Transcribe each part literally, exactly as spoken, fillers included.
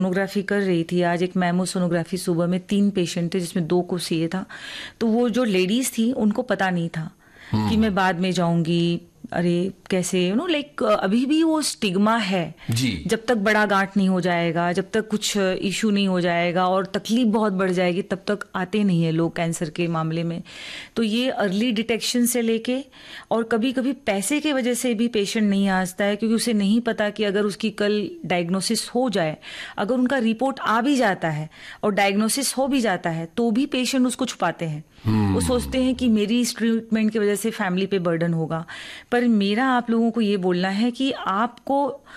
Sonography कर रही थी आज, एक मैमो सोनोग्राफी सुबह में, तीन पेशेंट थे जिसमें दो को सीए था। तो वो जो लेडीज थी उनको पता नहीं था कि मैं बाद में जाऊंगी, अरे कैसे यू नो लाइक अभी भी वो स्टिग्मा है जी। जब तक बड़ा गांठ नहीं हो जाएगा, जब तक कुछ इशू नहीं हो जाएगा और तकलीफ बहुत बढ़ जाएगी, तब तक आते नहीं है लोग कैंसर के मामले में। तो ये अर्ली डिटेक्शन से लेके, और कभी कभी पैसे की वजह से भी पेशेंट नहीं आता है, क्योंकि उसे नहीं पता कि अगर उसकी कल डायग्नोसिस हो जाए, अगर उनका रिपोर्ट आ भी जाता है और डायग्नोसिस हो भी जाता है, तो भी पेशेंट उसको छुपाते हैं। वो सोचते हैं कि मेरी इस ट्रीटमेंट की वजह से फैमिली पे बर्डन होगा। पर मेरा आप लोगों को ये बोलना है कि आपको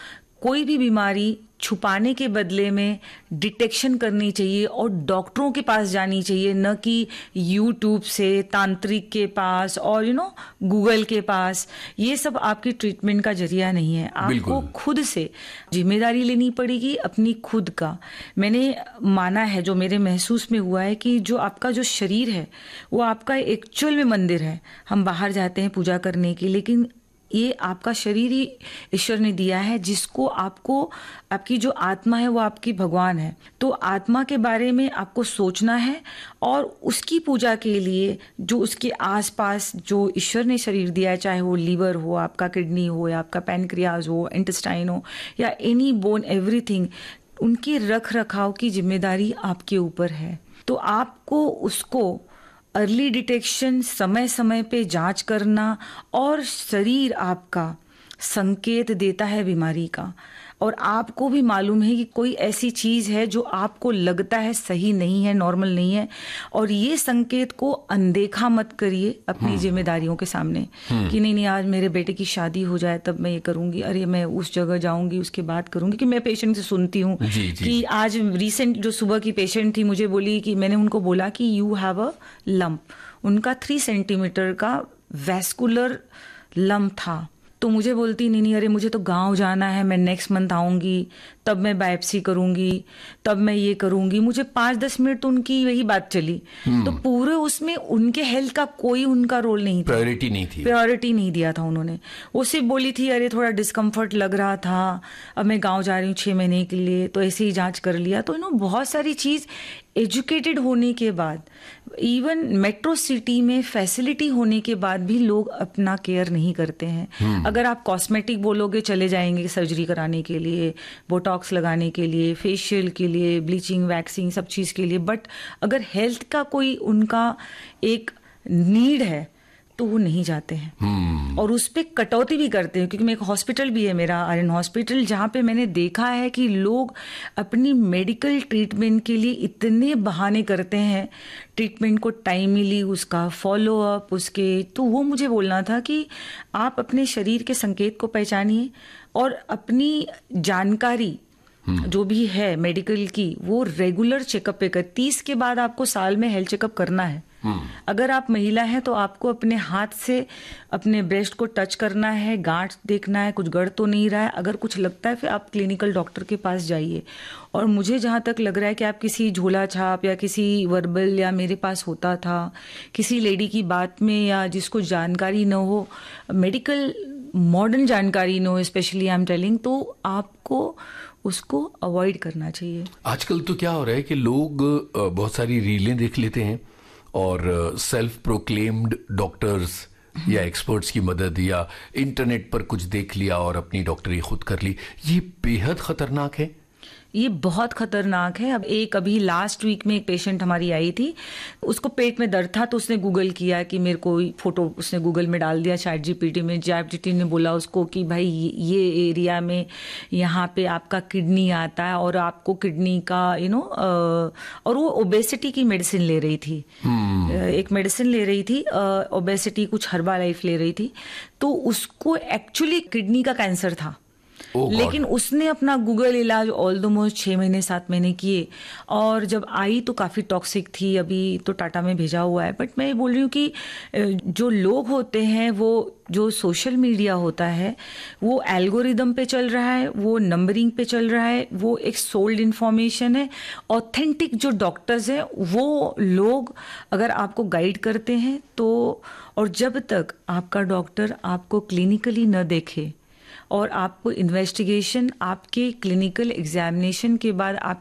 कोई भी बीमारी छुपाने के बदले में डिटेक्शन करनी चाहिए और डॉक्टरों के पास जानी चाहिए, न कि यूट्यूब से, तांत्रिक के पास और यू नो गूगल के पास। ये सब आपकी ट्रीटमेंट का जरिया नहीं है। आपको खुद से जिम्मेदारी लेनी पड़ेगी अपनी खुद का। मैंने माना है, जो मेरे महसूस में हुआ है, कि जो आपका जो शरीर है वो आपका एक्चुअल में मंदिर है। हम बाहर जाते हैं पूजा करने की, लेकिन ये आपका शरीर ही ईश्वर ने दिया है, जिसको आपको, आपकी जो आत्मा है वो आपकी भगवान है। तो आत्मा के बारे में आपको सोचना है और उसकी पूजा के लिए जो उसके आसपास जो ईश्वर ने शरीर दिया है, चाहे वो लीवर हो, आपका किडनी हो, या आपका पैनक्रियाज हो, इंटेस्टाइन हो, या एनी बोन, एवरीथिंग, उनकी रख रखाव की जिम्मेदारी आपके ऊपर है। तो आपको उसको अर्ली डिटेक्शन, समय समय पे जांच करना, और शरीर आपका संकेत देता है बीमारी का, और आपको भी मालूम है कि कोई ऐसी चीज है जो आपको लगता है सही नहीं है, नॉर्मल नहीं है, और ये संकेत को अनदेखा मत करिए अपनी जिम्मेदारियों के सामने कि नहीं नहीं आज मेरे बेटे की शादी हो जाए तब मैं ये करूंगी, अरे मैं उस जगह जाऊंगी उसके बाद करूंगी। कि मैं पेशेंट से सुनती हूँ कि आज रिसेंट जो सुबह की पेशेंट थी मुझे बोली कि मैंने उनको बोला कि यू हैव अ लंप, उनका थ्री सेंटीमीटर का वैस्कुलर लंप था। तो मुझे बोलती नहीं नहीं अरे मुझे तो गांव जाना है, मैं नेक्स्ट मंथ आऊंगी, तब मैं बायोप्सी करूंगी, तब मैं ये करूंगी। मुझे पांच दस मिनट तो उनकी यही बात चली। तो पूरे उसमें उनके हेल्थ का कोई उनका रोल नहीं था, प्रायोरिटी नहीं थी, प्रायोरिटी नहीं दिया था उन्होंने। वो सिर्फ बोली थी अरे थोड़ा डिस्कम्फर्ट लग रहा था, अब मैं गाँव जा रही हूँ छह महीने के लिए, तो ऐसे ही जांच कर लिया। तो यू नो बहुत सारी चीज एजुकेटेड होने के बाद, इवन मेट्रो सिटी में फैसिलिटी होने के बाद भी लोग अपना केयर नहीं करते हैं। अगर आप कॉस्मेटिक बोलोगे, चले जाएंगे सर्जरी कराने के लिए, बोटॉक्स लगाने के लिए, फेशियल के लिए, ब्लीचिंग, वैक्सिंग, सब चीज के लिए, बट अगर हेल्थ का कोई उनका एक नीड है तो वो नहीं जाते हैं। hmm. और उस पर कटौती भी करते हैं। क्योंकि मैं एक हॉस्पिटल भी है मेरा, आर्यन हॉस्पिटल, जहाँ पे मैंने देखा है कि लोग अपनी मेडिकल ट्रीटमेंट के लिए इतने बहाने करते हैं, ट्रीटमेंट को टाइमली, उसका फॉलो अप, उसके, तो वो मुझे बोलना था कि आप अपने शरीर के संकेत को पहचानिए और अपनी जानकारी Hmm. जो भी है मेडिकल की वो रेगुलर चेकअप पे कर। तीस के बाद आपको साल में हेल्थ चेकअप करना है। hmm. अगर आप महिला हैं तो आपको अपने हाथ से अपने ब्रेस्ट को टच करना है, गांठ देखना है, कुछ गड़ तो नहीं रहा है। अगर कुछ लगता है फिर आप क्लिनिकल डॉक्टर के पास जाइए। और मुझे जहां तक लग रहा है कि आप किसी झोला छाप या किसी वर्बल, या मेरे पास होता था किसी लेडी की बात में, या जिसको जानकारी न हो, मेडिकल मॉडर्न जानकारी न हो, स्पेशली आई एम टेलिंग, तो आपको उसको अवॉइड करना चाहिए। आजकल तो क्या हो रहा है कि लोग बहुत सारी रीलें देख लेते हैं और सेल्फ प्रोक्लेम्ड डॉक्टर्स या एक्सपर्ट्स की मदद, या इंटरनेट पर कुछ देख लिया और अपनी डॉक्टरी खुद कर ली। ये बेहद खतरनाक है, ये बहुत खतरनाक है। अब एक अभी लास्ट वीक में एक पेशेंट हमारी आई थी, उसको पेट में दर्द था, तो उसने गूगल किया कि मेरे को फोटो, उसने गूगल में डाल दिया चैट जीपीटी में। चैट जीपीटी ने बोला उसको कि भाई ये एरिया में यहाँ पे आपका किडनी आता है और आपको किडनी का यू नो, और वो ओबेसिटी की मेडिसिन ले रही थी। hmm. एक मेडिसिन ले रही थी ओबेसिटी, कुछ हर्बा लाइफ ले रही थी। तो उसको एक्चुअली किडनी का कैंसर था। Oh लेकिन उसने अपना गूगल इलाज ऑलमोस्ट छह महीने सात महीने किए, और जब आई तो काफ़ी टॉक्सिक थी। अभी तो टाटा में भेजा हुआ है। बट मैं ये बोल रही हूँ कि जो लोग होते हैं, वो जो सोशल मीडिया होता है वो एल्गोरिदम पे चल रहा है, वो नंबरिंग पे चल रहा है, वो एक सोल्ड इन्फॉर्मेशन है। ऑथेंटिक जो डॉक्टर्स हैं वो लोग अगर आपको गाइड करते हैं तो, और जब तक आपका डॉक्टर आपको क्लिनिकली न देखे और आपको इन्वेस्टिगेशन, आपके क्लिनिकल एग्जामिनेशन के बाद आप